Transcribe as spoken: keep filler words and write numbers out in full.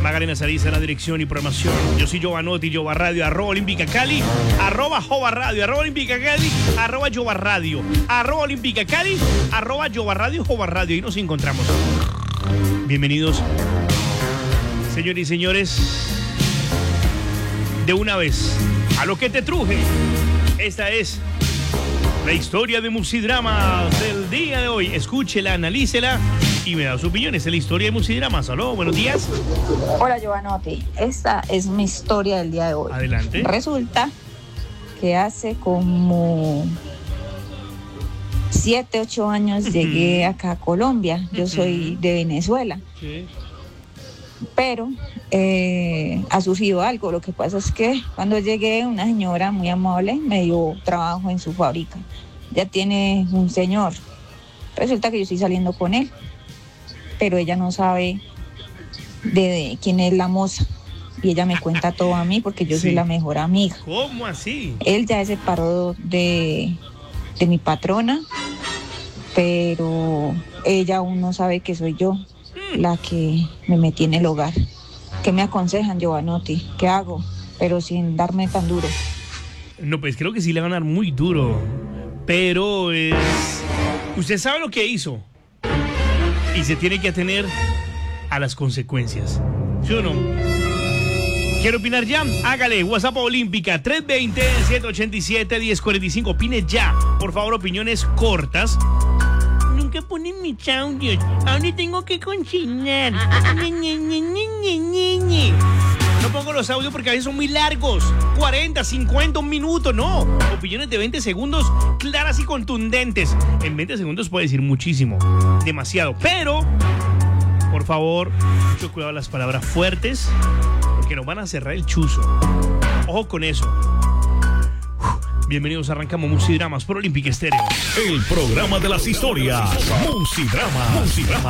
Magarena Sariza en la dirección y programación. Yo soy Giovanotti, Jova Radio, arroba Olímpica Cali, arroba Jova Radio, arroba Olímpica Cali, arroba Jova Radio, arroba Olímpica Cali, arroba Jova Radio, Jova Radio. Y nos encontramos. Bienvenidos, señores y señores, de una vez a lo que te truje. Esta es la historia de Musidramas del día de hoy. Escúchela, analícela y me da su opinión. Esta es la historia de Musidramas. Aló, buenos días. Hola, Giovanotti. Esta es mi historia del día de hoy. Adelante. Resulta que hace como siete, ocho años uh-huh. llegué acá a Colombia. Yo uh-huh. soy de Venezuela. Sí. Pero eh, ha surgido algo. Lo que pasa es que cuando llegué, una señora muy amable me dio trabajo en su fábrica. Ya tiene un señor. Resulta que yo estoy saliendo con él, pero ella no sabe de, de quién es la moza. Y ella me cuenta todo a mí porque yo sí. soy la mejor amiga. ¿Cómo así? Él ya se separó de, de mi patrona, pero ella aún no sabe que soy yo la que me metí en el hogar. ¿Qué me aconsejan, Giovanotti? ¿Qué hago? Pero sin darme tan duro. No, pues creo que sí le van a dar muy duro. Pero es... usted sabe lo que hizo. Y se tiene que atener a las consecuencias. ¿Sí o no? ¿Quiere opinar ya? Hágale. WhatsApp Olímpica tres dos cero, siete ocho siete, uno cero cuatro cinco. Opine ya. Por favor, opiniones cortas. Nunca ponen mis audios. Ahora tengo que consignar. No pongo los audios porque a veces son muy largos. cuarenta, cincuenta, un minuto. No. Opiniones de veinte segundos claras y contundentes. En veinte segundos puede decir muchísimo. Demasiado. Pero, por favor, mucho cuidado a las palabras fuertes porque nos van a cerrar el chuzo. Ojo con eso. Bienvenidos, arrancamos Musidramas por Olímpica Estéreo. El programa de las historias. Musidramas. Musidramas.